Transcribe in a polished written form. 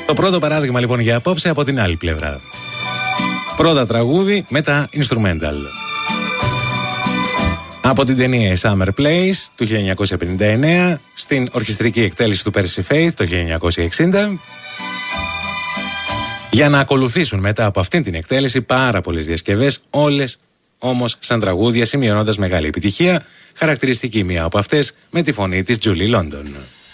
Το πρώτο παράδειγμα λοιπόν για απόψε από την άλλη πλευρά. Πρώτα τραγούδι, μετά instrumental. Από την ταινία A Summer Place του 1959 στην ορχιστρική εκτέλεση του Percy Faith το 1960. Για να ακολουθήσουν μετά από αυτήν την εκτέλεση πάρα πολλές διασκευές, όλες όμως σαν τραγούδια, σημειώνοντας μεγάλη επιτυχία, χαρακτηριστική μία από αυτές με τη φωνή της Julie London.